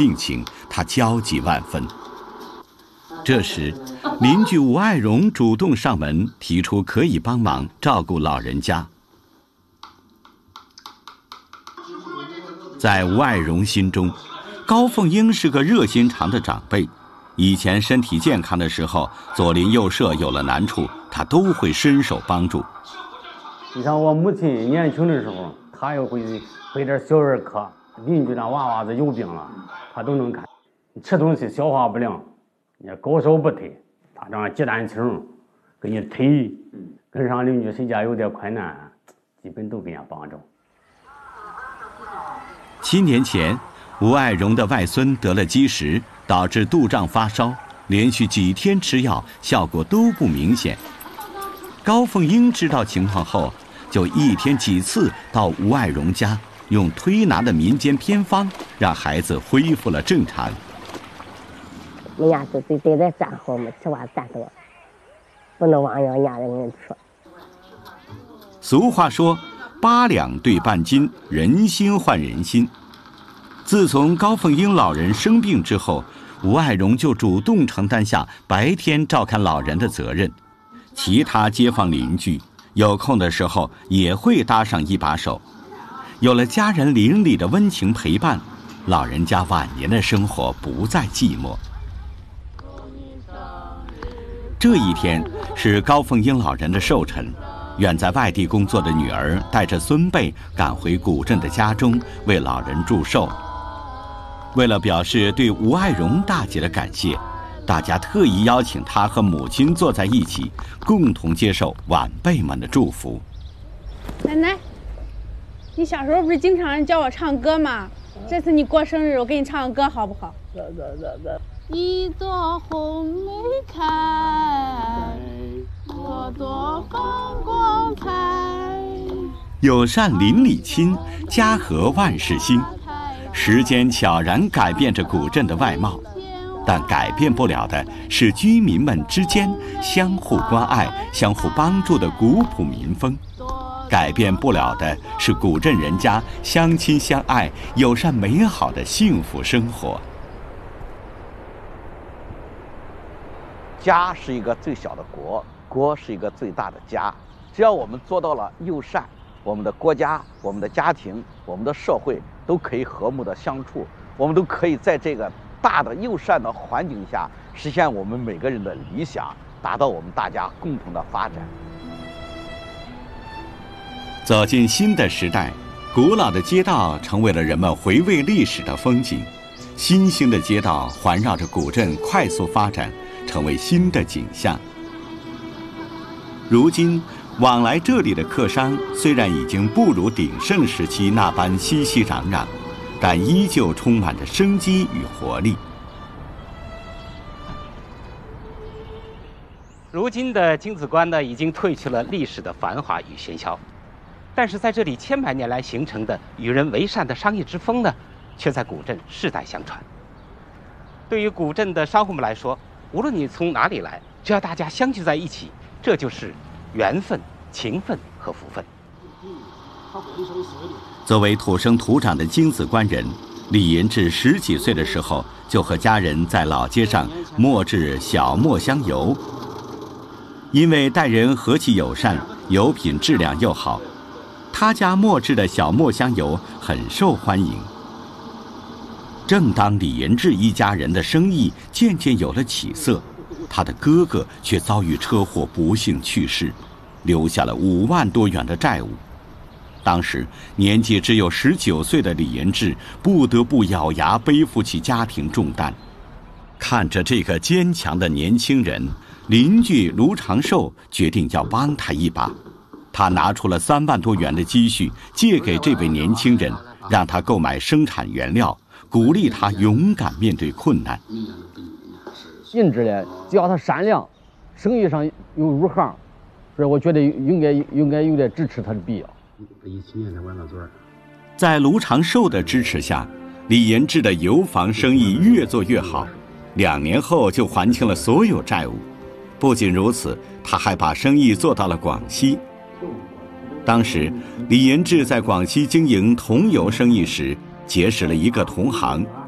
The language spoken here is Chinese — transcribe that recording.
病情，他焦急万分。这时，邻居吴爱荣主动上门，提出可以帮忙照顾老人家。在吴爱荣心中，高凤英是个热心肠的长辈。以前身体健康的时候，左邻右舍有了难处，他都会伸手帮助。 你像我母亲年轻的时候，她也会点小儿科，邻居那娃娃子有病了，她都能看。吃东西消化不良，你高烧不退，她这样鸡蛋清给你推，跟上邻居谁家有点困难，基本都给人家帮着。 7年前，吴爱荣的外孙得了积食，导致肚胀发烧，连续几天吃药，效果都不明显。高凤英知道情况后，就一天几次到吴爱荣家，用推拿的民间偏方，让孩子恢复了正常。 人家是对待站好嘛，吃完站多，不能往人家的人吃。 俗话说，8两对半斤，人心换人心。自从高凤英老人生病之后，吴爱荣就主动承担下白天照看老人的责任，其他街坊邻居有空的时候也会搭上一把手。有了家人邻里的温情陪伴，老人家晚年的生活不再寂寞。这一天是高凤英老人的寿辰，远在外地工作的女儿带着孙辈赶回古镇的家中为老人祝寿。为了表示对吴爱荣大姐的感谢，大家特意邀请她和母亲坐在一起，共同接受晚辈们的祝福。 奶奶，你小时候不是经常教我唱歌吗？这次你过生日，我给你唱个歌好不好？一朵红梅开，朵朵放光彩。 友善邻里亲，家和万事兴。时间悄然改变着古镇的外貌，但改变不了的是居民们之间相互关爱、相互帮助的古朴民风。改变不了的是古镇人家相亲相爱、友善美好的幸福生活。 家是一个最小的国，国是一个最大的家。只要我们做到了友善，我们的国家、我们的家庭、我们的社会都可以和睦的相处，我们都可以在这个大的友善的环境下实现我们每个人的理想，达到我们大家共同的发展。 走进新的时代，古老的街道成为了人们回味历史的风景，新兴的街道环绕着古镇快速发展，成为新的景象。如今往来这里的客商虽然已经不如鼎盛时期那般熙熙攘攘，但依旧充满着生机与活力。 如今的京子关呢，已经褪去了历史的繁华与喧嚣，但是在这里千百年来形成的与人为善的商业之风呢，却在古镇世代相传。对于古镇的商户们来说，无论你从哪里来，只要大家相聚在一起，这就是缘分、情分和福分。 作为土生土长的京子关人，李银志10几岁的时候就和家人在老街上磨制小磨香油。因为待人和气友善，油品质量又好，他家磨制的小磨香油很受欢迎。正当李银志一家人的生意渐渐有了起色，他的哥哥却遭遇车祸不幸去世，留下了5万多元的债务。当时年纪只有19岁的李银志不得不咬牙背负起家庭重担。看着这个坚强的年轻人，邻居卢长寿决定要帮他一把。他拿出了3万多元的积蓄，借给这位年轻人，让他购买生产原料，鼓励他勇敢面对困难。 银志呢，只要他善良，生意上又入行，所以我觉得应该有点支持他的必要。 17年才完了嘴。 在卢长寿的支持下，李银志的油坊生意越做越好，2年后就还清了所有债务。不仅如此，他还把生意做到了广西。当时李银志在广西经营桐油生意时，结识了一个同行，